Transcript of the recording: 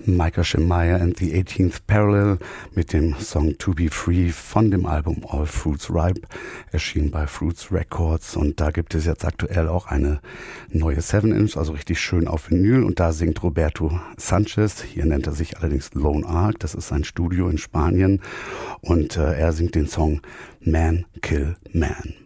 Micah Shemaiah and the 18th Parallel mit dem Song To Be Free von dem Album All Fruits Ripe, erschien bei Fruits Records, und da gibt es jetzt aktuell auch eine neue 7-Inch, also richtig schön auf Vinyl, und da singt Roberto Sanchez, hier nennt er sich allerdings Lone Ark, das ist sein Studio in Spanien, und er singt den Song Man Kill Man.